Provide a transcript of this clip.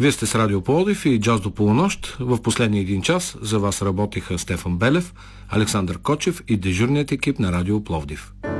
Вие сте с Радио Пловдив и Джаз до полунощ. В последния един час за вас работиха Стефан Белев, Александър Кочев и дежурният екип на Радио Пловдив.